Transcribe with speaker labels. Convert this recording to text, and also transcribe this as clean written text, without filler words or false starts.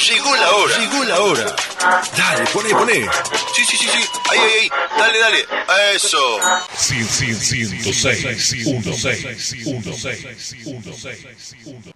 Speaker 1: Llegó la hora.
Speaker 2: Llegó la hora. Dale, poné.
Speaker 1: Sí. Ahí. Dale. Eso.
Speaker 3: 106.1